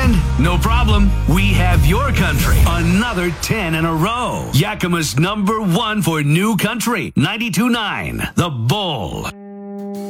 weekend? No problem. We have your country. Another 10 in a row. Yakima's #1 for new country. 92.9 The Bull.